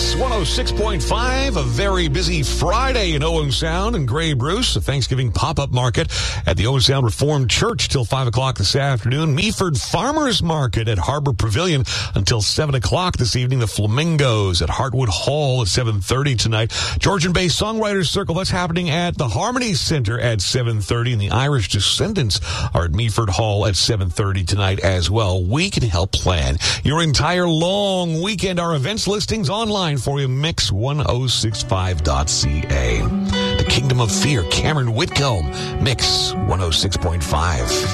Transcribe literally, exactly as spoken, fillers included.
Mix one oh six point five, a very busy Friday in Owen Sound and Grey Bruce, a Thanksgiving pop-up market at the Owen Sound Reformed Church till five o'clock this afternoon. Meaford Farmers Market at Harbor Pavilion until seven o'clock this evening. The Flamingos at Hartwood Hall at seven thirty tonight. Georgian Bay Songwriters Circle, that's happening at the Harmony Center at seven thirty. And the Irish Descendants are at Meaford Hall at seven thirty tonight as well. We can help plan your entire long weekend. Our events listings online for you, mix ten sixty-five dot c a. The Kingdom of Fear, Cameron Whitcomb, Mix one oh six point five.